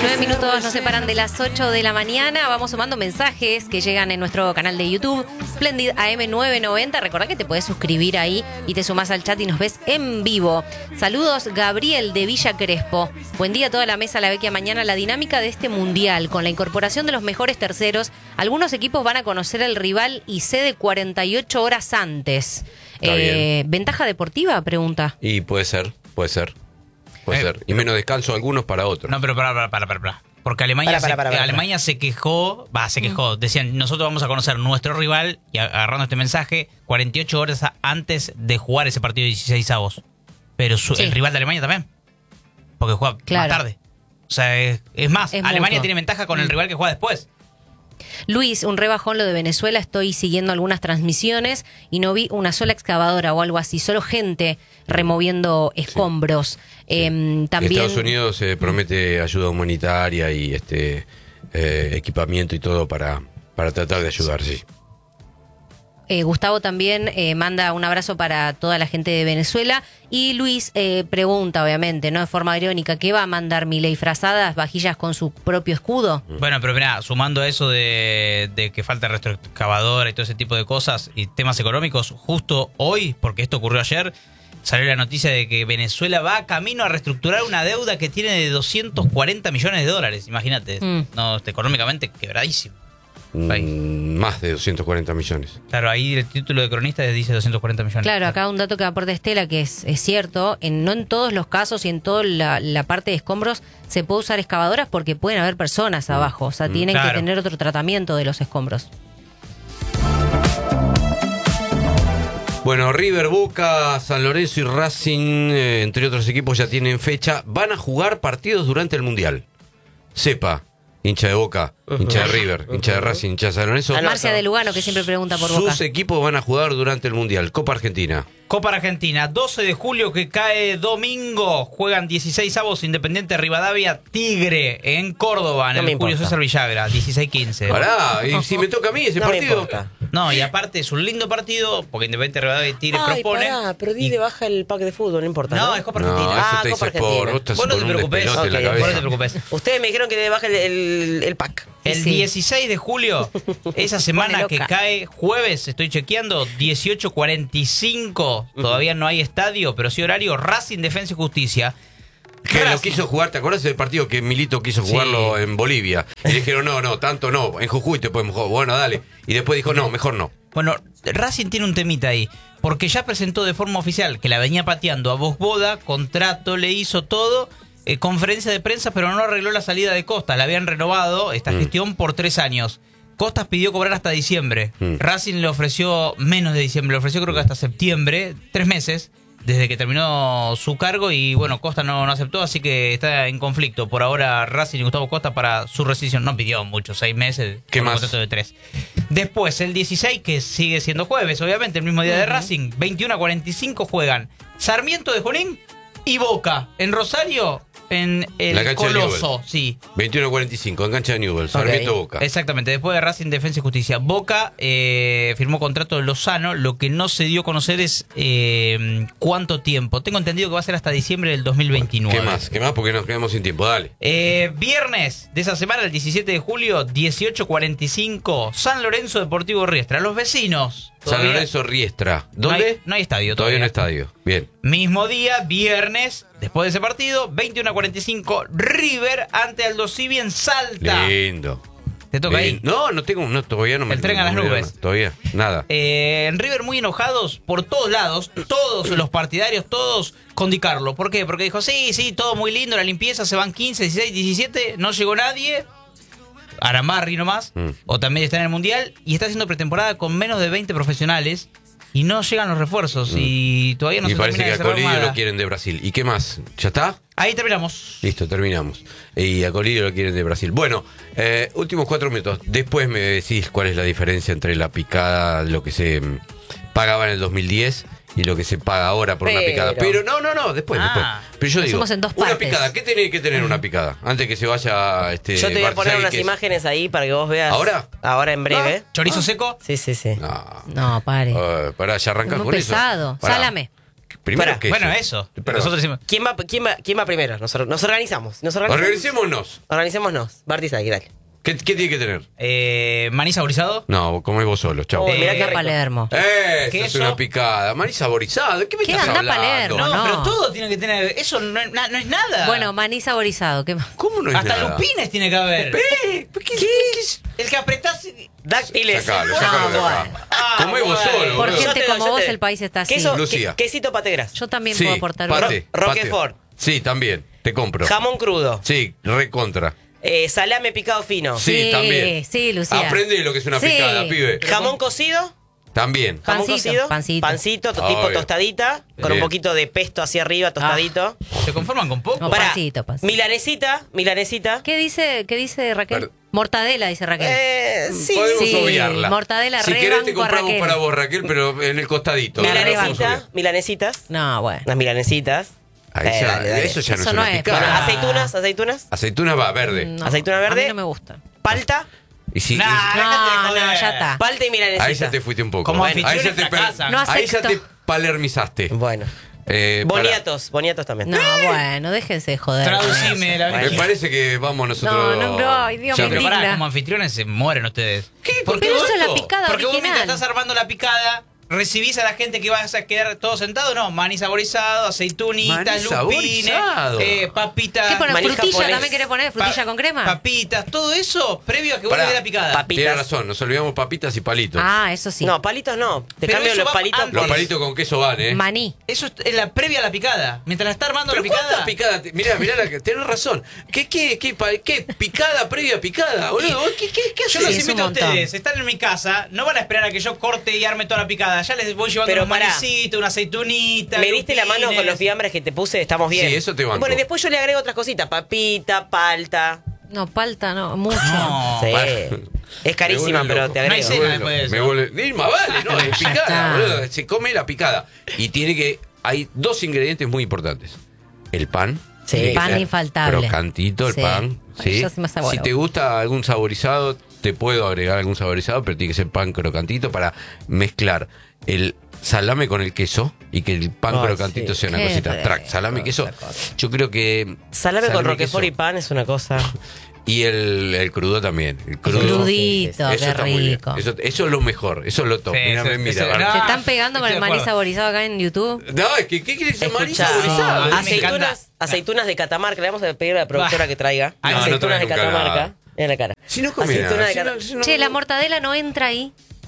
9 minutos nos separan de las 8 de la mañana. Vamos sumando mensajes que llegan en nuestro canal de YouTube, Splendid AM990. Recordá que te podés suscribir ahí y te sumás al chat y nos ves en vivo. Saludos, Gabriel de Villa Crespo. Buen día a toda la mesa, la Vecchia. Mañana la dinámica de este mundial, con la incorporación de los mejores terceros. Algunos equipos van a conocer al rival y sede 48 horas antes. ¿Ventaja deportiva? Pregunta. Y puede ser. Puede ser. Y menos descanso algunos para otros. No, pero para. Porque Alemania se quejó, decían, nosotros vamos a conocer nuestro rival, y agarrando este mensaje, 48 horas antes de jugar ese partido de 16avos. Pero el rival de Alemania también. Porque juega más tarde. O sea, es más, Alemania tiene ventaja con el rival que juega después. Luis, un rebajón lo de Venezuela. Estoy siguiendo algunas transmisiones y no vi una sola excavadora o algo así, solo gente removiendo escombros. Sí. También Estados Unidos promete ayuda humanitaria y equipamiento y todo para tratar de ayudar, sí. Gustavo también manda un abrazo para toda la gente de Venezuela. Y Luis pregunta, obviamente, no de forma irónica, ¿qué va a mandar Milei? ¿Frazadas, vajillas con su propio escudo? Bueno, pero mirá, sumando a eso de que falta retroexcavadora y todo ese tipo de cosas y temas económicos, justo hoy, porque esto ocurrió ayer, salió la noticia de que Venezuela va camino a reestructurar una deuda que tiene de 240 millones de dólares. Imagínate, no, económicamente quebradísimo. Más de 240 millones. Claro, ahí el título de cronista dice 240 millones. Claro, acá un dato que aporta Estela, que es cierto, no en todos los casos y en toda la parte de escombros se puede usar excavadoras porque pueden haber personas abajo, o sea, tienen que tener otro tratamiento de los escombros. Bueno, River, Boca, San Lorenzo y Racing, entre otros equipos, ya tienen fecha. Van a jugar partidos durante el Mundial. Sepa, hincha de Boca, hincha de River, hincha de Racing, hincha de San Lorenzo. Marcia de Lugano, que siempre pregunta por Boca. Sus equipos van a jugar durante el Mundial. Copa Argentina. Copa Argentina, 12 de julio que cae domingo. Juegan 16avos, Independiente Rivadavia, Tigre en Córdoba, en el Julio César Villagra, 16-15. Pará, y si me toca a mí ese partido. No, y aparte es un lindo partido, porque Independiente Rivadavia y Tigre propone. Pero di de baja el pack de fútbol, no importa. No, es Copa Argentina. Eso te Copa dice Argentina. Vos no te preocupes, vos no te preocupes. Ustedes me dijeron que de baja el pack. El 16 de julio, esa semana que cae jueves, estoy chequeando, 18:45, todavía no hay estadio, pero sí horario, Racing, Defensa y Justicia. Que lo quiso jugar, ¿te acuerdas del partido que Milito quiso jugarlo en Bolivia? Y dijeron, no, tanto no, en Jujuy te podemos jugar, bueno, dale. Y después dijo, no, mejor no. Bueno, Racing tiene un temita ahí, porque ya presentó de forma oficial que la venía pateando a Vosboda, contrato, le hizo todo, conferencia de prensa, pero no arregló la salida de Costas. La habían renovado esta gestión por 3 años. Costas pidió cobrar hasta diciembre. Racing le ofreció menos de diciembre, le ofreció creo que hasta septiembre, 3 meses, desde que terminó su cargo, y bueno, Costas no aceptó, así que está en conflicto. Por ahora Racing y Gustavo Costa para su rescisión. No pidió mucho, 6 meses. ¿Qué más? Un contrato de 3. Después, el 16, que sigue siendo jueves, obviamente, el mismo día de Racing, 21:45 juegan Sarmiento de Junín y Boca en Rosario, en el Coloso, sí. 21:45, en cancha de Newell's, Sarmiento Boca. Exactamente, después de Racing, Defensa y Justicia. Boca firmó contrato de Lozano, lo que no se dio a conocer es cuánto tiempo. Tengo entendido que va a ser hasta diciembre del 2029. ¿Qué más? Porque nos quedamos sin tiempo, dale. Viernes de esa semana, el 17 de julio, 18:45, San Lorenzo Deportivo Riestra. Los vecinos. San Lorenzo Riestra. ¿Dónde? No hay estadio todavía. No hay estadio. Bien. Mismo día, viernes, después de ese partido, 21:45, River ante Aldo Civi en Salta. Lindo. ¿Te toca ahí? No, todavía no me... El tren a las nubes. Todavía, nada. En River muy enojados por todos lados, todos los partidarios, todos con Di Carlo. ¿Por qué? Porque dijo, sí, todo muy lindo, la limpieza, se van 15, 16, 17, no llegó nadie... Aramarri nomás, o también está en el Mundial, y está haciendo pretemporada con menos de 20 profesionales, y no llegan los refuerzos, y todavía no se termina de cerrar nada. Y parece que a Colidio lo quieren de Brasil. ¿Y qué más? ¿Ya está? Ahí terminamos. Listo, terminamos. Y a Colidio lo quieren de Brasil. Bueno, últimos 4 minutos. Después me decís cuál es la diferencia entre la picada, lo que se pagaba en el 2010... y lo que se paga ahora por una picada. Pero no, después. Pero yo digo, en 2 una partes. picada, ¿qué tiene que tener una picada? Antes que se vaya yo te voy a poner unas imágenes ahí para que vos veas. ¿Ahora? Ahora en breve. ¿Chorizo seco? Sí. No, pare. Pará, ya arrancás Muy con pesado. eso. Pará. Sálame. Primero Pará, queso. Bueno, eso. Perdón. Nosotros decimos. ¿Quién va primero? Nos organizamos. Organicémonos. Organizémonos. Barty Sagui, dale. ¿Qué tiene que tener? Maní saborizado. No, comés vos solo, chao. Oh, mirá qué Anda rico. Palermo. Eso es queso. una picada. Maní saborizado. ¿Qué me ¿Qué estás anda hablando? Palermo? No, no. pero todo tiene que tener. Eso no es nada. Bueno, maní saborizado. ¿Qué más? ¿Cómo no es hasta nada? lupines tiene que haber. ¿Qué? El que apretás. Dáctiles. Sacalo de acá. Comé vos solo, Por boludo. gente Yo te doy, como yo vos te doy. el país está así. Queso, Lucía. quesito pategras. Yo también Sí, puedo aportar pate, uno. Roquefort. pate. Sí, también. Te compro. Jamón crudo. Sí, recontra. Salame picado fino. Sí, Sí, también. sí, Lucía. Aprende lo que es una Sí. picada, pibe. Jamón cocido. También. Jamón Pancito, cocido. pancito. Pancito, tipo Obvio. tostadita. Con un Bien. poquito de pesto hacia arriba, tostadito. Se conforman con poco. No, Pará, pancito. Milanesita. ¿Qué dice Raquel? Perdón. Mortadela, dice Raquel. Sí. Podemos sí, obviarla. mortadela, Si re querés te banco a compramos Raquel. para vos, Raquel, pero en el costadito. La No la podemos rebanca. obviar. Milanesitas. No, bueno. Las milanesitas. Ahí ya- Dale, dale. Eso ya no Eso es no una es, picada. pará. Bueno, aceitunas. Aceituna va, verde. No, Aceituna A verde. mí no me gusta. Palta. Y si, Nah, y- No, no, ya está. Palta y milanesita. ahí ya te fuiste un poco. Como ahí anfitriones ya te, fracasan. No ahí ya acepto. te palermizaste. Bueno. Para- Boniatos también. No, bueno, déjense de joder. Traducime la Me verdad. parece que vamos nosotros. No, ay, Dios Ya mío. Pero me- pará, indigna. como anfitriones se mueren ustedes. ¿Qué? Porque Pero todo eso es la esto? picada Porque vos mientras original. estás armando la picada, recibís a la gente que vas a quedar todos sentados, no, maní saborizado, aceitunitas, Maní lupines, saborizado. papitas. ¿Qué pones? Maní ¿Frutilla japonés. también querés poner? ¿Frutilla pa- con crema? Papitas, todo eso previo a que Pará. vuelva la picada. Papi- Tienes Papitas. razón, nos olvidamos papitas y palitos. Ah, eso sí. No, palitos no. Te Pero cambio eso los va palitos antes. Los por... palitos con queso van, ¿eh? Maní. Eso es la previa a la picada. Mientras la está armando ¿Pero la picada. cuántas picadas? Mirá la que tenés razón. ¿Qué picada previa picada, boludo? ¿Qué Yo Sí, los es un invito a montón. ustedes, están en mi casa, no van a esperar a que yo corte y arme toda la picada. Ya les voy llevando Pero un pará. manicito, una aceitunita. Me diste la mano con lupines. los fiambres que te puse, estamos bien. Sí, eso te banco. Bueno, y después yo le agrego otras cositas. Papita, palta. No, palta, no, mucho. No. Sí. Para. Es carísima, Me vuelve pero loco. te No hay agrego. cena después de eso. Me vuelve. Irma, vale, no, es Ya picada, está. boludo. Se come la picada. Y tiene que. Hay dos ingredientes muy importantes: el pan. Sí. tiene que Pan ser infaltable. Crocantito el Sí. pan. ¿sí? Eso sí me hace Si bueno. te gusta algún saborizado, te puedo agregar algún saborizado, pero tiene que ser pan crocantito para mezclar el salame con el queso y que el pan Ay, crocantito sí. sea una Qué cosita. rico, Track, salame y queso. esa cosa. Yo creo que. Salame con roquefort queso. y pan es una cosa. Y el crudo también. El crudo. Crudito, Eso qué está muy bien. rico. Eso es lo mejor, eso es lo top. Sí, Mira, eso- mira, eso- Barbie. ¿Se Ah, están pegando con estoy el de maní acuerdo. saborizado acá en YouTube? No, es que ¿qué quieres decir? Maní Escuchá, saborizado. a mí me encanta. Aceitunas de Catamarca. Le vamos a pedir a la productora Bah. que traiga. No, no aceitunas trae de nunca Catamarca. nada. Mira la cara. Si no comí Aceituna nada, de si no- Catamarca. si no- Che, la mortadela no entra ahí.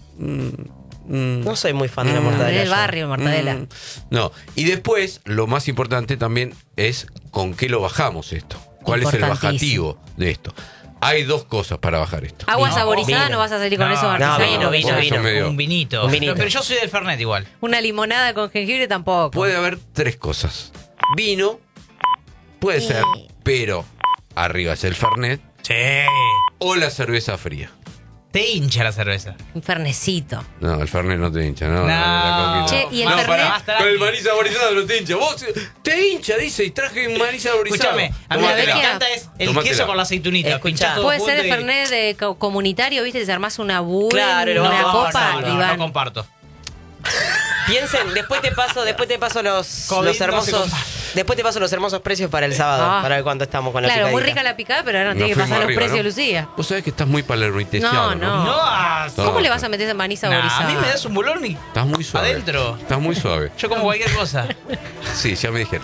No soy muy fan de la mortadela. Del yo. barrio, mortadela. No, y después, lo más importante también es con qué lo bajamos esto. ¿Cuál es el Importantísimo. bajativo de esto? Hay dos cosas para bajar esto. Agua No, saborizada, vino. no vas a salir con No, eso. no, artesanal. vino. Eso medio- Un vinito. Un vinito. Pero yo soy del Fernet igual. Una limonada con jengibre tampoco. Puede haber tres cosas. Vino, puede ser, pero arriba es el Fernet Sí. o la cerveza fría. Te hincha la cerveza. Un fernecito. No, el Fernet no te hincha, no. No. la coquita. Che, ¿y el no, Fernet? pará, Más con el tranqui. maní saborizado no te hincha. Vos te hincha, dice, y traje un maní saborizado. Escúchame, a mí lo que me Tomatela. encanta es el Tomatela. queso con la aceitunita. Escuchá. Pinchás todo Puede junto ser el y- fernet de comunitario, ¿viste? Se armás una buena Claro, lo una vamos a copa pasar, y no, van. no comparto. Piensen, después te paso los COVID no se hermosos. compara. Después te paso los hermosos precios para el sábado, Ah. para ver cuánto estamos con la Claro, muy picadita. rica la picada, pero ahora no Nos tiene que fuimos pasar los arriba, precios, ¿no? Lucía. Vos sabés que estás muy palermitesiado, No, ¿no? No, ¿Cómo No. le vas a meter ese maní Nah, saborizado? a mí me das un bolón y Estás muy suave. adentro. Estás muy suave. Yo como cualquier cosa. Sí, ya me dijeron.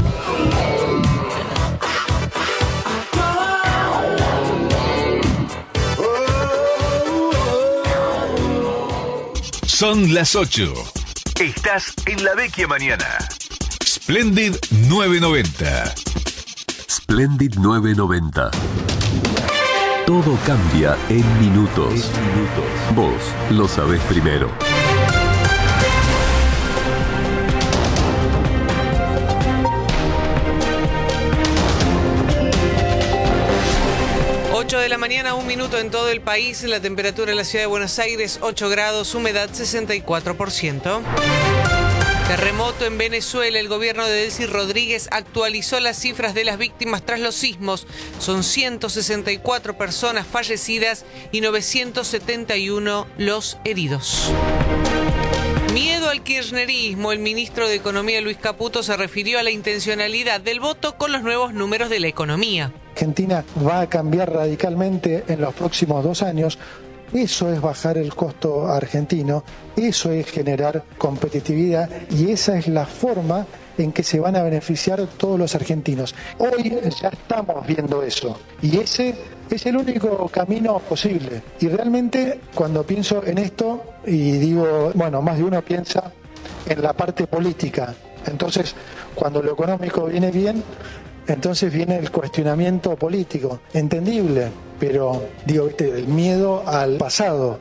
Son las 8. Estás en la vecchia mañana. Splendid 990. Splendid 990. Todo cambia en minutos. Vos lo sabés primero. De la mañana, 1 minuto en todo el país. La temperatura en la ciudad de Buenos Aires, 8 grados, humedad 64%. Terremoto en Venezuela. El gobierno de Delcy Rodríguez actualizó las cifras de las víctimas tras los sismos. Son 164 personas fallecidas y 971 los heridos. Miedo al kirchnerismo. El ministro de Economía, Luis Caputo, se refirió a la intencionalidad del voto con los nuevos números de la economía. Argentina va a cambiar radicalmente en los próximos 2 años. Eso es bajar el costo argentino, eso es generar competitividad y esa es la forma en que se van a beneficiar todos los argentinos. Hoy ya estamos viendo eso y ese es el único camino posible. Y realmente cuando pienso en esto y digo, bueno, más de uno piensa en la parte política. Entonces, cuando lo económico viene bien, entonces viene el cuestionamiento político, entendible, pero digo, el miedo al pasado.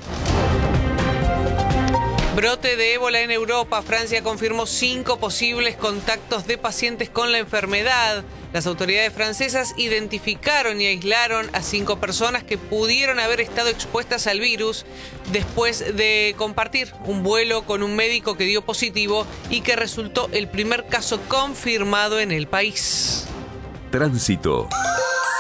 Brote de ébola en Europa. Francia confirmó 5 posibles contactos de pacientes con la enfermedad. Las autoridades francesas identificaron y aislaron a 5 personas que pudieron haber estado expuestas al virus después de compartir un vuelo con un médico que dio positivo y que resultó el primer caso confirmado en el país. Tránsito.